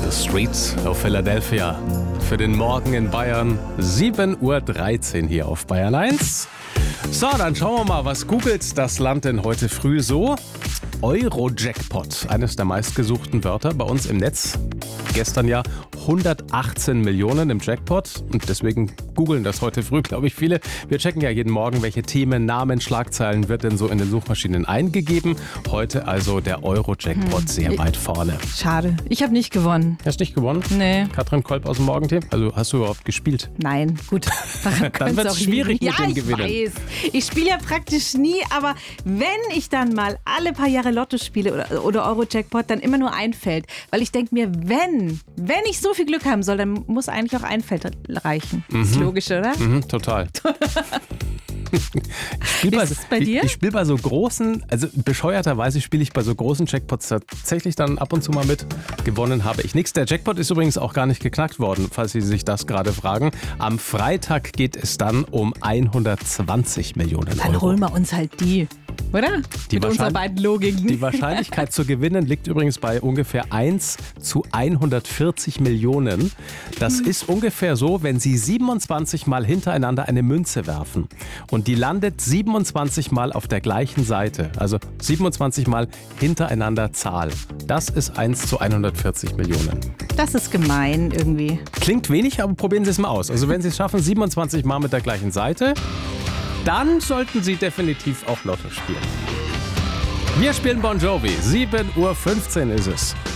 The Streets of Philadelphia. Für den Morgen in Bayern, 7:13 Uhr hier auf Bayern 1. So, dann schauen wir mal, was googelt das Land denn heute früh so? Euro-Jackpot, eines der meistgesuchten Wörter bei uns im Netz. Gestern ja 118 Millionen im Jackpot und deswegen googeln das heute früh, glaube ich, viele. Wir checken ja jeden Morgen, welche Themen, Namen, Schlagzeilen wird denn so in den Suchmaschinen eingegeben. Heute also der Euro-Jackpot sehr weit vorne. Schade, ich habe nicht gewonnen. Hast nicht gewonnen? Nee. Katrin Kolb aus dem Morgenteam? Also hast du überhaupt gespielt? Nein, gut. Dann wird es schwierig mit dem Gewinnen. Ich weiß. Ich spiele ja praktisch nie, aber wenn ich dann mal alle paar Jahre Lotto spiele oder Euro-Jackpot, dann immer nur ein Feld. Weil ich denke mir, wenn ich so viel Glück haben soll, dann muss eigentlich auch ein Feld reichen. Ist logisch, oder? Total. Ich spiele bei so großen, also bescheuerterweise spiele ich bei so großen Jackpots tatsächlich dann ab und zu mal mit. Gewonnen habe ich nichts. Der Jackpot ist übrigens auch gar nicht geknackt worden, falls Sie sich das gerade fragen. Am Freitag geht es dann um 120 Millionen Euro. Dann holen wir uns halt die, oder? Mit unserer beiden Logiken. Die Wahrscheinlichkeit zu gewinnen liegt übrigens bei ungefähr 1:140 Millionen. Das ist ungefähr so, wenn Sie 27 Mal hintereinander eine Münze werfen und die landet 27 Mal auf der gleichen Seite, also 27 Mal hintereinander Zahl. Das ist 1:140 Millionen. Das ist gemein irgendwie. Klingt wenig, aber probieren Sie es mal aus. Also wenn Sie es schaffen, 27 Mal mit der gleichen Seite, dann sollten Sie definitiv auch Lotto spielen. Wir spielen Bon Jovi. 7:15 Uhr ist es.